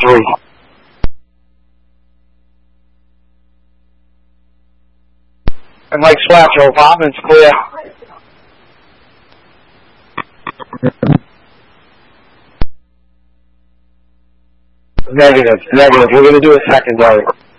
3. And Lake Swatcho, apartments clear. Negative. We're going to do a secondary.